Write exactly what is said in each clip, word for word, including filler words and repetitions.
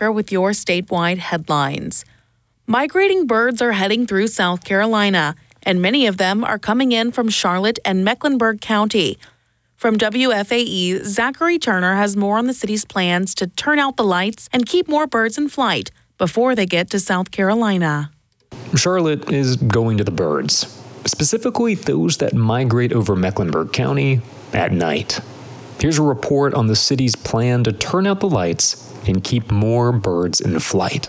Thacker with your statewide headlines. Migrating birds are heading through South Carolina, and many of them are coming in from Charlotte and Mecklenburg County. From W F A E, Zachary Turner has more on the city's plans to turn out the lights and keep more birds in flight before they get to South Carolina. Charlotte is going to the birds, specifically those that migrate over Mecklenburg County at night. Here's a report on the city's plan to turn out the lights and keep more birds in flight.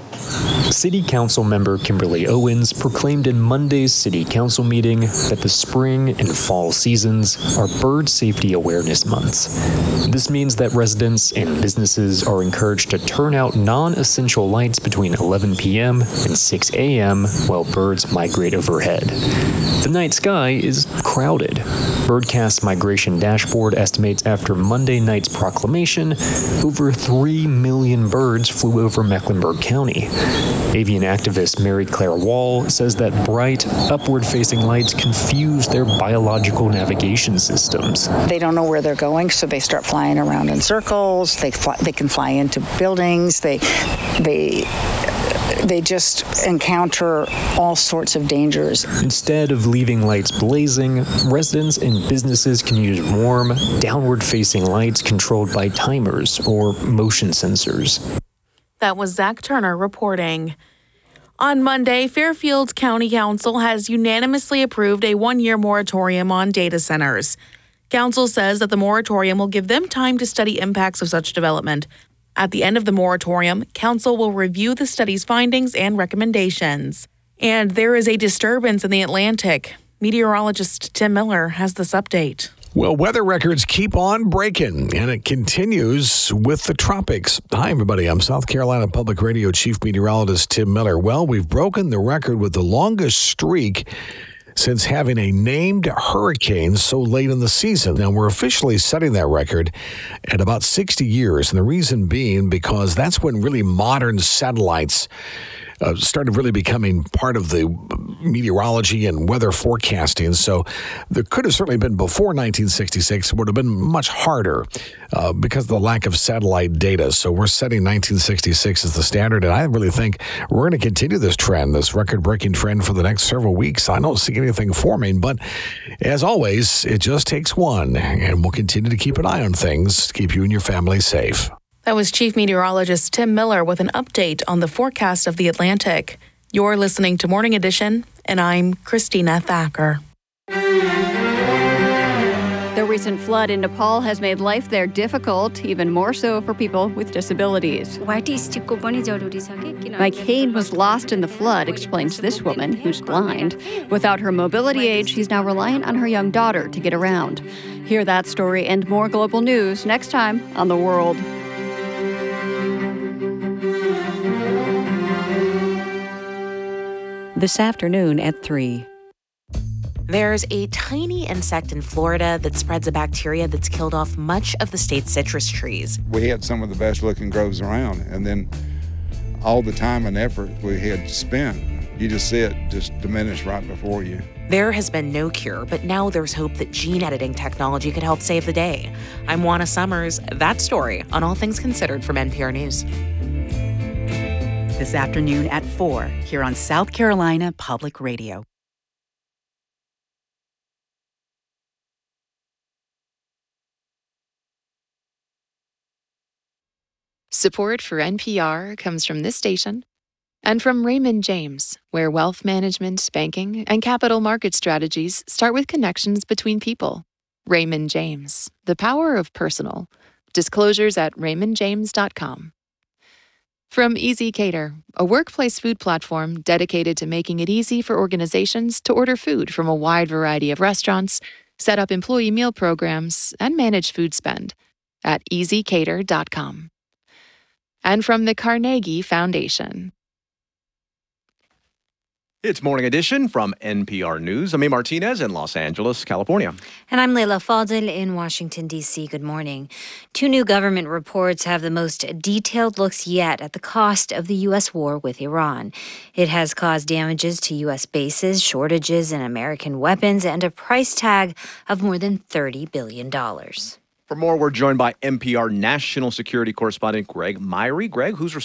City Council member Kimberly Owens proclaimed in Monday's City Council meeting that the spring and fall seasons are Bird Safety Awareness Months. This means that residents and businesses are encouraged to turn out non-essential lights between eleven p.m. and six a.m. while birds migrate overhead. The night sky is crowded. Birdcast Migration Dashboard estimates after Monday night's proclamation, over three million birds flew over Mecklenburg County. Avian activist Mary Claire Wall says that bright, upward-facing lights confuse their biological navigation systems. They don't know where they're going, so they start flying around in circles. They fly, they can fly into buildings. They they they just encounter all sorts of dangers. Instead of leaving lights blazing, residents and businesses can use warm, downward-facing lights controlled by timers or motion sensors. That was Zach Turner reporting. On Monday, Fairfield County Council has unanimously approved a one-year moratorium on data centers. Council says that the moratorium will give them time to study impacts of such development. At the end of the moratorium, Council will review the study's findings and recommendations. And there is a disturbance in the Atlantic. Meteorologist Tim Miller has this update. Well, weather records keep on breaking, and it continues with the tropics. Hi, everybody. I'm South Carolina Public Radio Chief Meteorologist Tim Miller. Well, we've broken the record with the longest streak since having a named hurricane so late in the season. Now, we're officially setting that record at about sixty years, and the reason being because that's when really modern satellites Uh, started really becoming part of the meteorology and weather forecasting. So there could have certainly been before nineteen sixty-six. It would have been much harder uh, because of the lack of satellite data. So we're setting nineteen sixty-six as the standard, and I really think we're going to continue this trend, this record-breaking trend for the next several weeks. I don't see anything forming, but as always, it just takes one, and we'll continue to keep an eye on things to keep you and your family safe. That was Chief Meteorologist Tim Miller with an update on the forecast of the Atlantic. You're listening to Morning Edition, and I'm Christina Thacker. The recent flood in Nepal has made life there difficult, even more so for people with disabilities. Mike Hain was lost in the flood, explains this woman, who's blind. Without her mobility aid, she's now reliant on her young daughter to get around. Hear that story and more global news next time on The World. This afternoon at three. There's a tiny insect in Florida that spreads a bacteria that's killed off much of the state's citrus trees. We had some of the best looking groves around, and then all the time and effort we had spent, you just see it just diminish right before you. There has been no cure, but now there's hope that gene editing technology could help save the day. I'm Juana Summers. That story on All Things Considered from N P R News. This afternoon at four, here on South Carolina Public Radio. Support for N P R comes from this station and from Raymond James, where wealth management, banking, and capital market strategies start with connections between people. Raymond James, the power of personal. Disclosures at raymond james dot com. From Easy Cater, a workplace food platform dedicated to making it easy for organizations to order food from a wide variety of restaurants, set up employee meal programs, and manage food spend at easy cater dot com. And from the Carnegie Foundation. It's Morning Edition from N P R News. I'm A. Martinez in Los Angeles, California. And I'm Leila Fadel in Washington, D C. Good morning. Two new government reports have the most detailed looks yet at the cost of the U S war with Iran. It has caused damages to U S bases, shortages in American weapons, and a price tag of more than thirty billion dollars. For more, we're joined by N P R national security correspondent Greg Myrie. Greg, who's